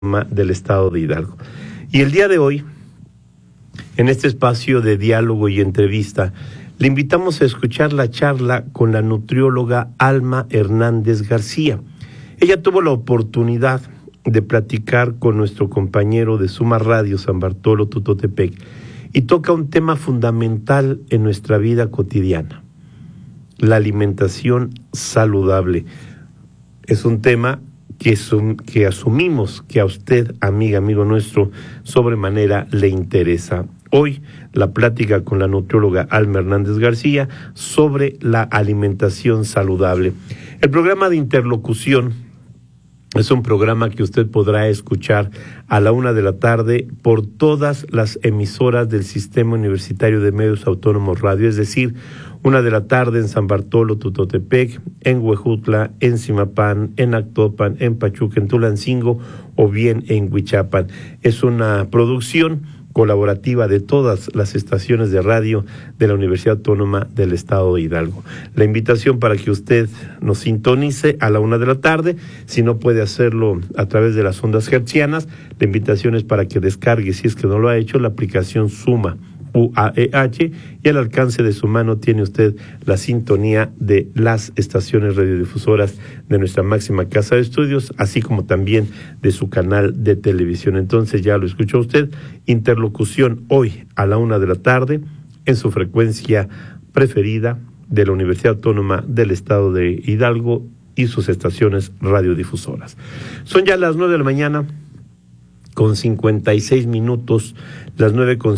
del estado de Hidalgo. Y el día de hoy, en este espacio de diálogo y entrevista, le invitamos a escuchar la charla con la nutrióloga Alma Hernández García. Ella tuvo la oportunidad de platicar con nuestro compañero de Suma Radio, San Bartolo Tutotepec, y toca un tema fundamental en nuestra vida cotidiana: la alimentación saludable. Es un tema que asumimos que a usted, amiga, amigo nuestro, sobremanera le interesa. Hoy la plática con la nutrióloga Alma Hernández García sobre la alimentación saludable. El programa de interlocución es un programa que usted podrá escuchar a la 1:00 p.m. por todas las emisoras del Sistema Universitario de Medios Autónomos Radio, es decir, 1:00 p.m. en San Bartolo Tutotepec, en Huejutla, en Zimapán, en Actopan, en Pachuca, en Tulancingo o bien en Huichapan. Es una producción colaborativa de todas las estaciones de radio de la Universidad Autónoma del Estado de Hidalgo. La invitación para que usted nos sintonice a la 1:00 p.m, si no puede hacerlo a través de las ondas hertzianas, la invitación es para que descargue, si es que no lo ha hecho, la aplicación Suma UAEH, y al alcance de su mano tiene usted la sintonía de las estaciones radiodifusoras de nuestra máxima casa de estudios, así como también de su canal de televisión. Entonces ya lo escuchó usted, interlocución hoy a la 1:00 p.m. en su frecuencia preferida de la Universidad Autónoma del Estado de Hidalgo y sus estaciones radiodifusoras. Son ya las 9:56 a.m, las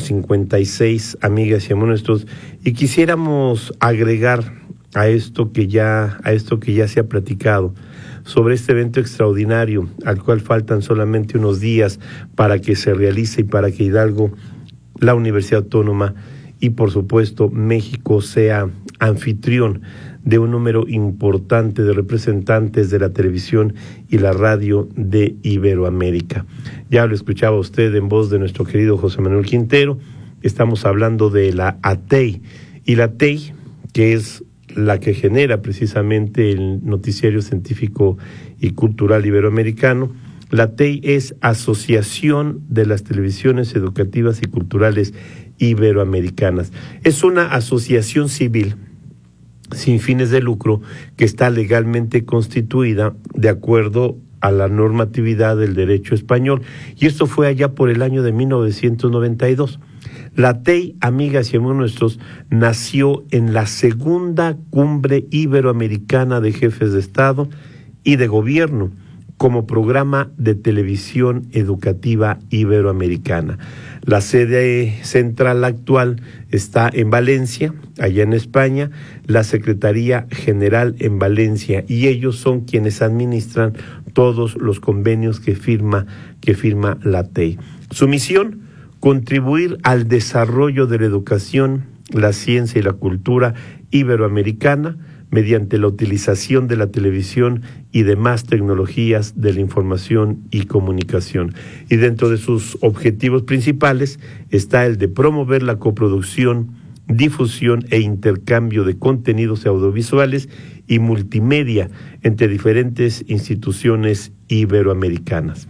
9:56, amigas y amigos nuestros, y quisiéramos agregar a esto que ya se ha platicado sobre este evento extraordinario al cual faltan solamente unos días para que se realice y para que Hidalgo, la Universidad Autónoma y por supuesto México sea anfitrión de un número importante de representantes de la televisión y la radio de Iberoamérica. Ya lo escuchaba usted en voz de nuestro querido José Manuel Quintero. Estamos hablando de la ATEI, y la ATEI, que es la que genera precisamente el Noticiario Científico y Cultural Iberoamericano. La ATEI es Asociación de las Televisiones Educativas y Culturales Iberoamericanas. Es una asociación civil sin fines de lucro que está legalmente constituida de acuerdo a la normatividad del derecho español, y esto fue allá por el año de 1992. La ATEI, amigas y amigos nuestros, nació en la segunda cumbre iberoamericana de jefes de Estado y de Gobierno como programa de televisión educativa iberoamericana. La sede central actual está en Valencia, allá en España, la Secretaría General en Valencia, y ellos son quienes administran todos los convenios que firma la ATEI. Su misión: contribuir al desarrollo de la educación, la ciencia y la cultura iberoamericana mediante la utilización de la televisión y demás tecnologías de la información y comunicación. Y dentro de sus objetivos principales está el de promover la coproducción, difusión e intercambio de contenidos audiovisuales y multimedia entre diferentes instituciones iberoamericanas.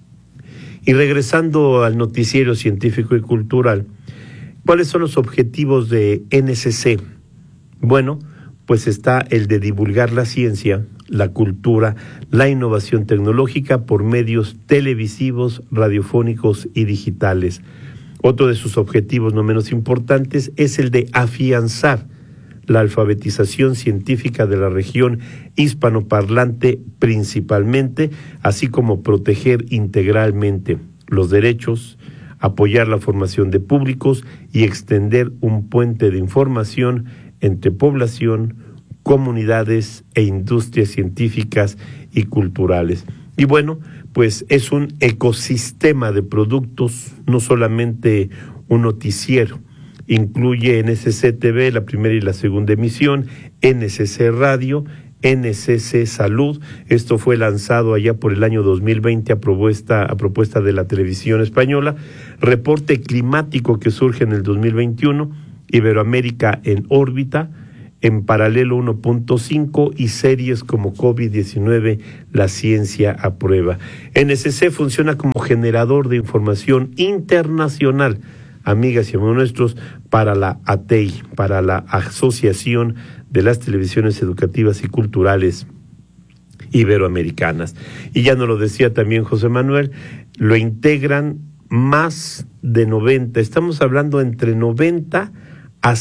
Y regresando al noticiero científico y cultural, ¿cuáles son los objetivos de NCC? Bueno, pues está el de divulgar la ciencia, la cultura, la innovación tecnológica por medios televisivos, radiofónicos y digitales. Otro de sus objetivos no menos importantes es el de afianzar la alfabetización científica de la región hispanoparlante principalmente, así como proteger integralmente los derechos, apoyar la formación de públicos y extender un puente de información entre población, comunidades e industrias científicas y culturales. Y bueno, pues es un ecosistema de productos, no solamente un noticiero. Incluye NCC TV, la primera y la segunda emisión, NCC Radio, NCC Salud. Esto fue lanzado allá por el año 2020 a propuesta de la televisión española. Reporte climático, que surge en el 2021, Iberoamérica en órbita, en Paralelo 1.5 y series como COVID-19, la ciencia a prueba. NSC funciona como generador de información internacional, amigas y amigos nuestros, para la ATEI, para la Asociación de las Televisiones Educativas y Culturales Iberoamericanas. Y ya nos lo decía también José Manuel, lo integran más de 90, estamos hablando entre 90 a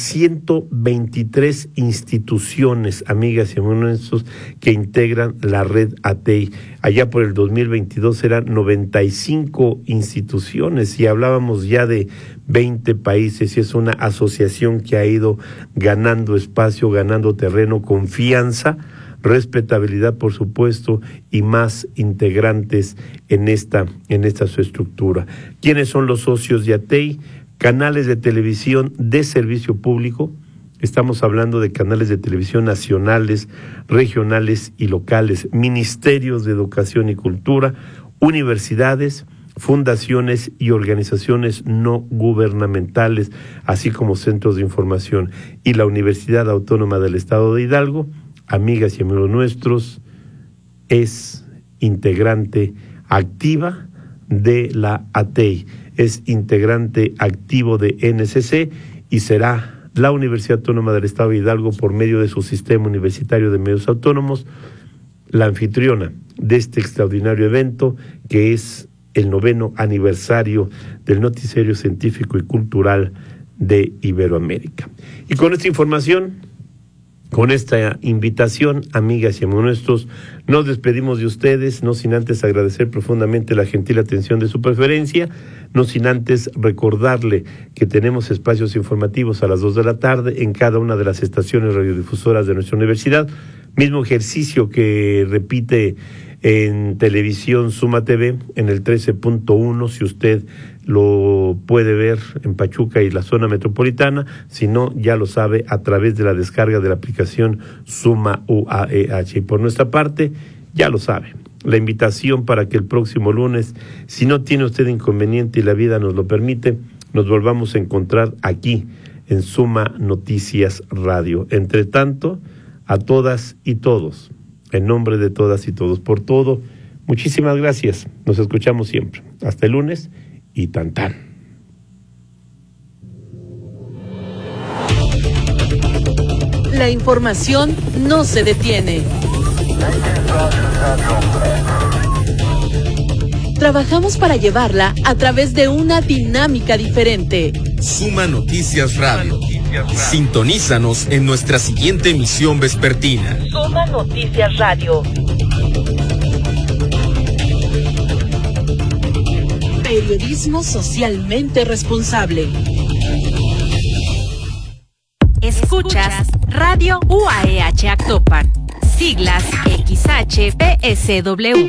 123 instituciones, amigas y amigos nuestros, que integran la red ATEI. Allá por el 2022 eran 95 instituciones y hablábamos ya de 20 países, y es una asociación que ha ido ganando espacio, ganando terreno, confianza, respetabilidad, por supuesto, y más integrantes en esta su estructura. ¿Quiénes son los socios de ATEI? Canales de televisión de servicio público. Estamos hablando de canales de televisión nacionales, regionales y locales, ministerios de educación y cultura, universidades, fundaciones y organizaciones no gubernamentales, así como centros de información. Y la Universidad Autónoma del Estado de Hidalgo, amigas y amigos nuestros, es integrante activa de la ATEI, es integrante activo de NSC y será la Universidad Autónoma del Estado de Hidalgo, por medio de su sistema universitario de medios autónomos, la anfitriona de este extraordinario evento, que es el 9º aniversario del Noticiero Científico y Cultural de Iberoamérica. Y con esta información, con esta invitación, amigas y amigos nuestros, nos despedimos de ustedes, no sin antes agradecer profundamente la gentil atención de su preferencia, no sin antes recordarle que tenemos espacios informativos a las 2 de la tarde en cada una de las estaciones radiodifusoras de nuestra universidad, mismo ejercicio que repite en televisión Suma TV en el 13.1, si usted lo puede ver en Pachuca y la zona metropolitana, si no, ya lo sabe, a través de la descarga de la aplicación Suma UAEH. Y por nuestra parte, ya lo sabe, la invitación para que el próximo lunes, si no tiene usted inconveniente y la vida nos lo permite, nos volvamos a encontrar aquí en Suma Noticias Radio. Entre tanto, a todas y todos, en nombre de todas y todos, por todo, muchísimas gracias. Nos escuchamos siempre. Hasta el lunes y tan tan. La información no se detiene. Trabajamos para llevarla a través de una dinámica diferente. Suma Noticias Radio. Sintonízanos en nuestra siguiente emisión vespertina. Suma Noticias Radio. Periodismo socialmente responsable. Escuchas Radio UAEH Actopan. Siglas XHPSW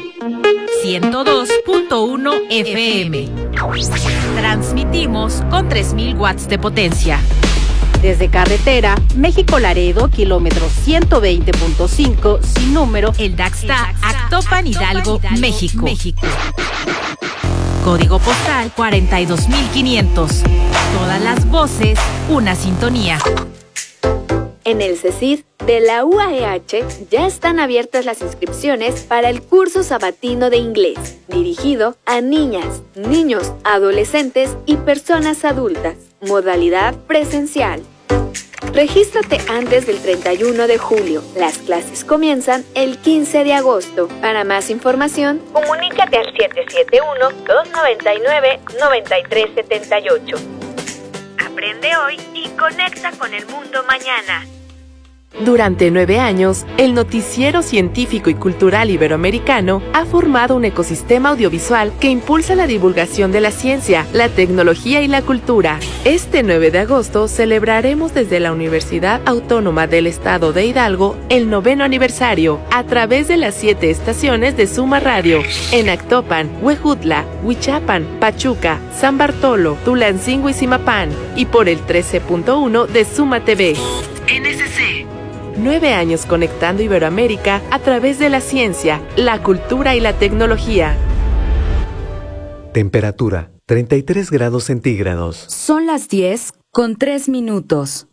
102.1 FM. Transmitimos con 3000 watts de potencia. Desde carretera, México-Laredo, kilómetro 120.5, sin número, El Daxta, Actopan, Hidalgo, México. Código postal 42500. Todas las voces, una sintonía. En el CECID de la UAEH ya están abiertas las inscripciones para el curso sabatino de inglés, dirigido a niñas, niños, adolescentes y personas adultas. Modalidad presencial. Regístrate antes del 31 de julio. Las clases comienzan el 15 de agosto. Para más información, comunícate al 771-299-9378. Aprende hoy y conecta con el mundo mañana. Durante 9 años, el Noticiero Científico y Cultural Iberoamericano ha formado un ecosistema audiovisual que impulsa la divulgación de la ciencia, la tecnología y la cultura. Este 9 de agosto celebraremos desde la Universidad Autónoma del Estado de Hidalgo el 9º aniversario a través de las 7 estaciones de Suma Radio en Actopan, Huejutla, Huichapan, Pachuca, San Bartolo, Tulancingo y Zimapán, y por el 13.1 de Suma TV. NSC. 9 años conectando Iberoamérica a través de la ciencia, la cultura y la tecnología. Temperatura, 33 grados centígrados. Son las 10:03.